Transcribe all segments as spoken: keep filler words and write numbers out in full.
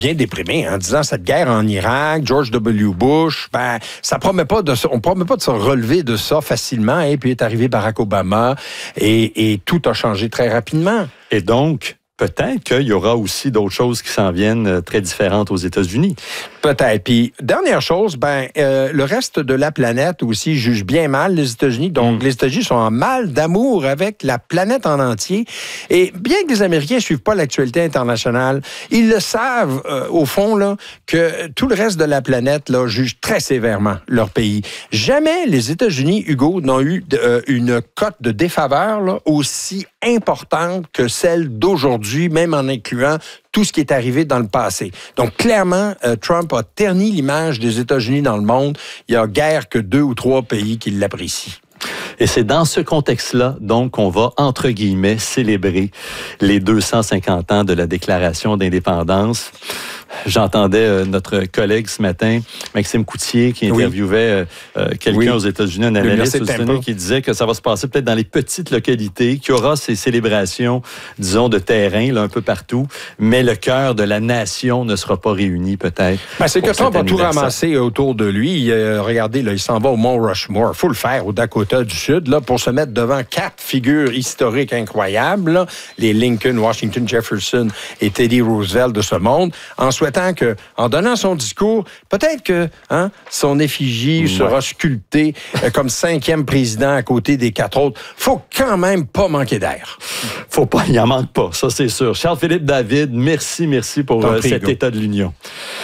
bien déprimé en disant cette guerre en Irak, George W. Bush, ben ça promet pas de, on promet pas de se relever de ça facilement. Et puis est arrivé Barack Obama et, et tout a changé très rapidement. Et donc, peut-être qu'il y aura aussi d'autres choses qui s'en viennent très différentes aux États-Unis. Peut-être. Puis, dernière chose, ben euh, le reste de la planète aussi juge bien mal les États-Unis. Donc, mm. les États-Unis sont en mal d'amour avec la planète en entier. Et bien que les Américains ne suivent pas l'actualité internationale, ils le savent, euh, au fond, là, que tout le reste de la planète là, juge très sévèrement leur pays. Jamais les États-Unis, Hugo, n'ont eu euh, une cote de défaveur là, aussi importante que celle d'aujourd'hui, même en incluant tout ce qui est arrivé dans le passé. Donc, clairement, euh, Trump a terni l'image des États-Unis dans le monde. Il y a guère que deux ou trois pays qui l'apprécient. Et c'est dans ce contexte-là, donc, qu'on va, entre guillemets, célébrer les deux cent cinquante ans de la Déclaration d'indépendance. J'entendais euh, notre collègue ce matin, Maxime Coutier, qui interviewait euh, quelqu'un oui. aux États-Unis, un analyste aux États-Unis, qui disait que ça va se passer peut-être dans les petites localités, qu'il y aura ces célébrations, disons, de terrain, là, un peu partout, mais le cœur de la nation ne sera pas réuni, peut-être. Ben, c'est que Trump va tout ramasser autour de lui. Euh, regardez, là, il s'en va au Mont Rushmore. Il faut le faire au Dakota du Sud, là, pour se mettre devant quatre figures historiques incroyables, là, les Lincoln, Washington, Jefferson et Teddy Roosevelt de ce monde, en souhaitant que, en donnant son discours, peut-être que hein, son effigie ouais. sera sculptée euh, comme cinquième président à côté des quatre autres. Faut quand même pas manquer d'air. Faut pas, il en manque pas, ça c'est sûr. Charles-Philippe David, merci, merci pour euh, cet état de l'Union.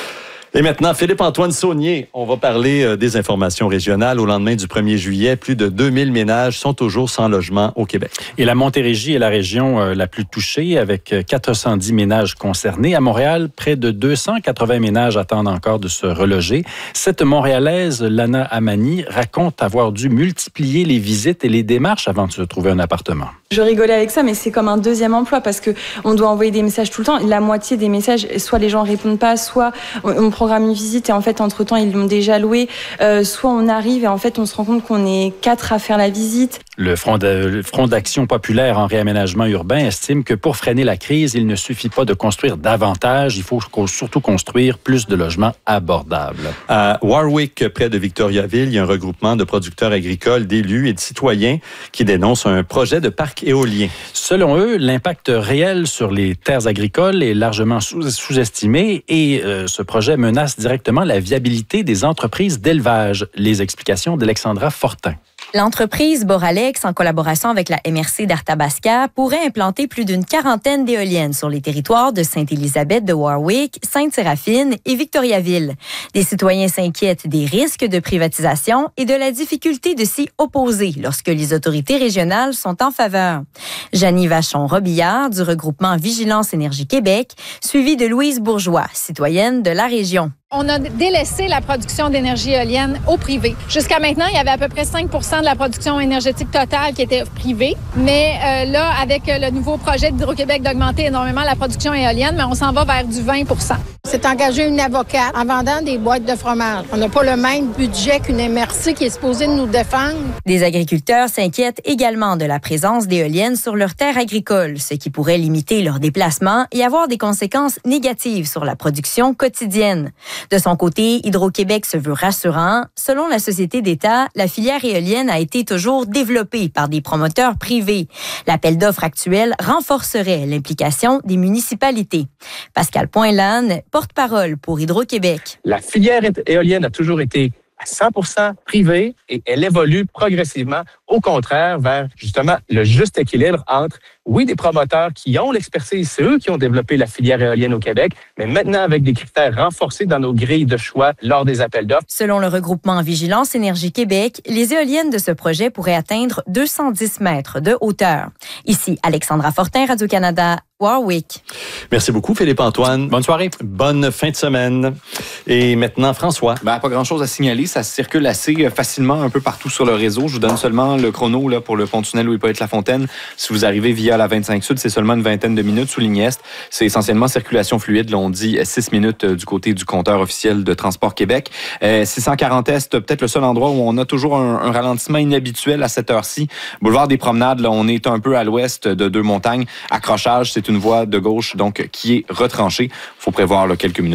Et maintenant, Philippe-Antoine Saunier, on va parler euh, des informations régionales. Au lendemain du premier juillet, plus de deux mille ménages sont toujours sans logement au Québec. Et la Montérégie est la région euh, la plus touchée, avec quatre cent dix ménages concernés. À Montréal, près de deux cent quatre-vingts ménages attendent encore de se reloger. Cette Montréalaise, Lana Amani, raconte avoir dû multiplier les visites et les démarches avant de se trouver un appartement. Je rigolais avec ça, mais c'est comme un deuxième emploi parce que on doit envoyer des messages tout le temps. La moitié des messages, soit les gens répondent pas, soit on programme une visite et en fait, entre-temps, ils l'ont déjà loué. Euh, soit on arrive et en fait, on se rend compte qu'on est quatre à faire la visite. Le Front, de, le Front d'action populaire en réaménagement urbain estime que pour freiner la crise, il ne suffit pas de construire davantage, il faut surtout construire plus de logements abordables. À Warwick, près de Victoriaville, il y a un regroupement de producteurs agricoles, d'élus et de citoyens qui dénoncent un projet de parc éolien. Selon eux, l'impact réel sur les terres agricoles est largement sous- sous-estimé et euh, ce projet menace directement la viabilité des entreprises d'élevage. Les explications d'Alexandra Fortin. L'entreprise Boralex, en collaboration avec la M R C d'Arthabasca, pourrait implanter plus d'une quarantaine d'éoliennes sur les territoires de Sainte-Élisabeth de Warwick, Sainte-Séraphine et Victoriaville. Des citoyens s'inquiètent des risques de privatisation et de la difficulté de s'y opposer lorsque les autorités régionales sont en faveur. Janie Vachon-Robillard, du regroupement Vigilance Énergie Québec, suivie de Louise Bourgeois, citoyenne de la région. On a délaissé la production d'énergie éolienne au privé. Jusqu'à maintenant, il y avait à peu près cinq pour cent de la production énergétique totale qui était privée. Mais euh, là, avec le nouveau projet d'Hydro-Québec d'augmenter énormément la production éolienne, mais on s'en va vers du vingt pour cent. C'est engagé une avocate en vendant des boîtes de fromage. On n'a pas le même budget qu'une M R C qui est supposée nous défendre. Des agriculteurs s'inquiètent également de la présence d'éoliennes sur leurs terres agricoles, ce qui pourrait limiter leurs déplacements et avoir des conséquences négatives sur la production quotidienne. De son côté, Hydro-Québec se veut rassurant. Selon la société d'État, la filière éolienne a été toujours développée par des promoteurs privés. L'appel d'offres actuel renforcerait l'implication des municipalités. Pascal Poinlane, porte-parole pour Hydro-Québec. La filière éolienne a toujours été à cent pour cent privée et elle évolue progressivement, au contraire, vers justement le juste équilibre entre, oui, des promoteurs qui ont l'expertise, c'est eux qui ont développé la filière éolienne au Québec, mais maintenant avec des critères renforcés dans nos grilles de choix lors des appels d'offres. Selon le regroupement Vigilance Énergie Québec, les éoliennes de ce projet pourraient atteindre deux cent dix mètres de hauteur. Ici, Alexandra Fortin, Radio-Canada, Warwick. Merci beaucoup, Philippe-Antoine. Bonne soirée. Bonne fin de semaine. Et maintenant, François. Ben, pas grand-chose à signaler. Ça circule assez facilement un peu partout sur le réseau. Je vous donne seulement le chrono là, pour le pont-tunnel Louis-Poët-Lafontaine. Si vous arrivez via la vingt-cinq Sud, c'est seulement une vingtaine de minutes sous ligne Est. C'est essentiellement circulation fluide. Là, on dit six minutes du côté du compteur officiel de Transport Québec. Euh, six cent quarante Est, peut-être le seul endroit où on a toujours un, un ralentissement inhabituel à cette heure-ci. Boulevard des Promenades, là, on est un peu à l'ouest de Deux-Montagnes. Accrochage, c'est une voie de gauche donc qui est retranchée. Il faut prévoir là, quelques minutes.